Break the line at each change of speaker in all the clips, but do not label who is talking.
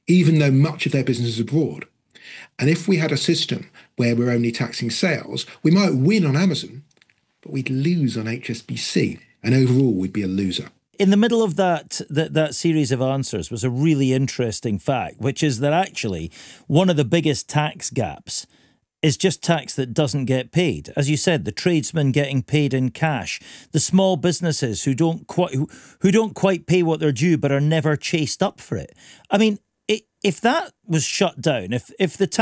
even though much of their business is abroad. And if we had a system where we're only taxing sales, we might win on Amazon, but we'd lose on HSBC. And overall, we'd be a loser.
In the middle of that series of answers was a really interesting fact, which is that actually one of the biggest tax gaps is just tax that doesn't get paid. As you said, the tradesmen getting paid in cash, the small businesses who don't quite pay what they're due but are never chased up for it. I mean, if that was shut down, if the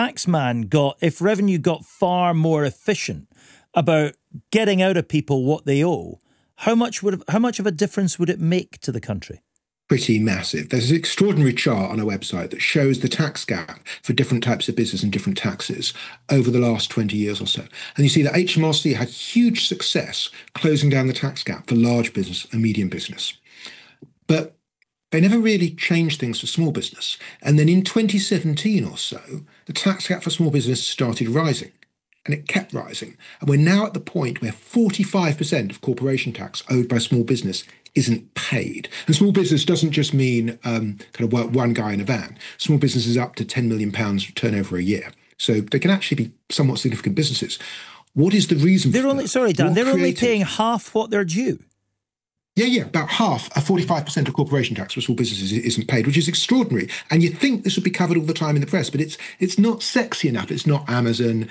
if revenue got far more efficient about getting out of people what they owe, how much of a difference would it make to the country?
Pretty massive. There's an extraordinary chart on our website that shows the tax gap for different types of business and different taxes over the last 20 years or so. And you see that HMRC had huge success closing down the tax gap for large business and medium business. But they never really changed things for small business. And then in 2017 or so, the tax gap for small business started rising. And it kept rising. And we're now at the point where 45% of corporation tax owed by small business isn't paid. And small business doesn't just mean kind of one guy in a van. Small business is up to £10 million turnover a year. So they can actually be somewhat significant businesses. What is the reason
they're
for
only,
that?
Sorry, Dan, they're only paying half what they're due.
Yeah, about half, 45% of corporation tax for small businesses isn't paid, which is extraordinary. And you think this would be covered all the time in the press, but it's not sexy enough. It's not Amazon.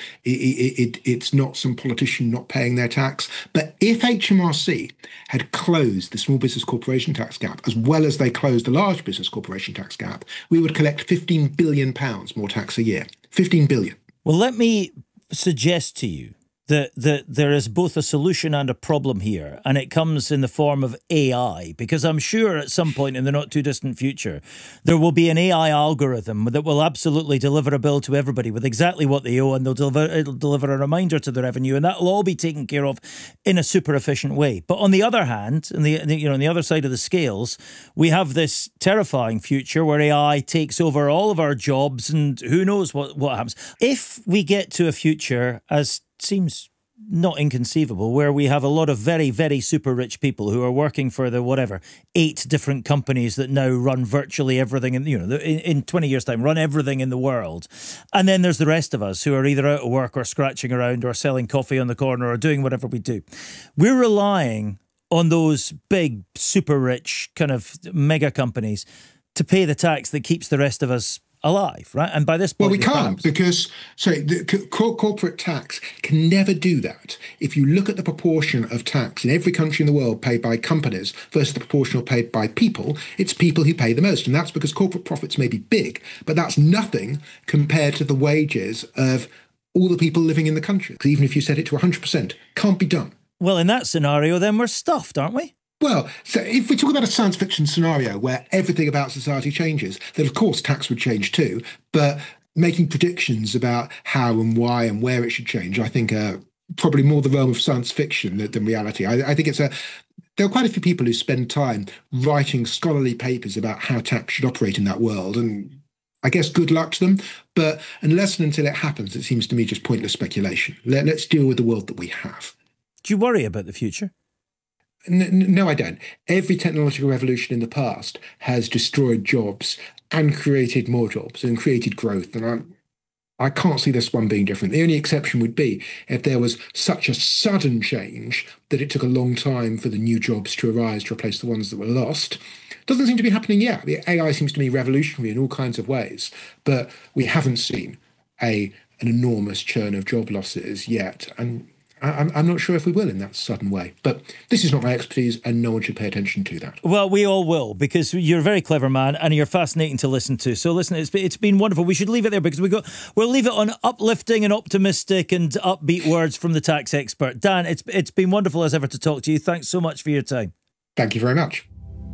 It's not some politician not paying their tax. But if HMRC had closed the small business corporation tax gap, as well as they closed the large business corporation tax gap, we would collect £15 billion more tax a year. 15 billion.
Well, let me suggest to you that there is both a solution and a problem here, and it comes in the form of AI, because I'm sure at some point in the not too distant future, there will be an AI algorithm that will absolutely deliver a bill to everybody with exactly what they owe, and it'll deliver a reminder to the revenue, and that'll all be taken care of in a super efficient way. But on the other hand, on the other side of the scales, we have this terrifying future where AI takes over all of our jobs, and who knows what happens. If we get to a future, as seems not inconceivable, where we have a lot of very, very super rich people who are working for the 8 different companies that now run virtually everything in 20 years' time, run everything in the world. And then there's the rest of us who are either out of work or scratching around or selling coffee on the corner or doing whatever we do. We're relying on those big, super rich kind of mega companies to pay the tax that keeps the rest of us alive, right? And by this point,
well, we can't because the corporate tax can never do that. If you look at the proportion of tax in every country in the world paid by companies versus the proportion paid by people, it's people who pay the most, and that's because corporate profits may be big, but that's nothing compared to the wages of all the people living in the country. Because even if you set it to 100%, can't be done.
Well, in that scenario, then we're stuffed, aren't we?
Well, so if we talk about a science fiction scenario where everything about society changes, then of course tax would change too. But making predictions about how and why and where it should change, I think are probably more the realm of science fiction than reality. I think there are quite a few people who spend time writing scholarly papers about how tax should operate in that world. And I guess good luck to them. But unless and until it happens, it seems to me just pointless speculation. Let's deal with the world that we have.
Do you worry about the future?
No, I don't. Every technological revolution in the past has destroyed jobs and created more jobs and created growth. And I can't see this one being different. The only exception would be if there was such a sudden change that it took a long time for the new jobs to arise to replace the ones that were lost. Doesn't seem to be happening yet. The AI seems to be revolutionary in all kinds of ways, but we haven't seen an enormous churn of job losses yet. And I'm not sure if we will in that sudden way. But this is not my expertise, and no one should pay attention to that.
Well, we all will, because you're a very clever man and you're fascinating to listen to. So listen, it's been wonderful. We should leave it there because we'll leave it on uplifting and optimistic and upbeat words from the tax expert. Dan, it's been wonderful as ever to talk to you. Thanks so much for your time.
Thank you very much.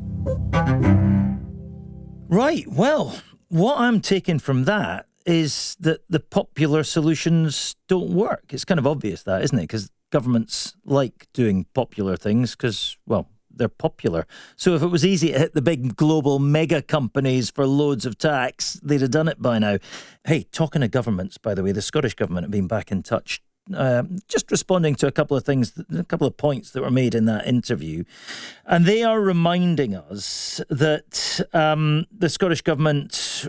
Right, well, what I'm taking from that is that the popular solutions don't work. It's kind of obvious that, isn't it? Because governments like doing popular things because, well, they're popular. So if it was easy to hit the big global mega companies for loads of tax, they'd have done it by now. Hey, talking of governments, by the way, the Scottish Government have been back in touch, just responding to a couple of points that were made in that interview. And they are reminding us that the Scottish Government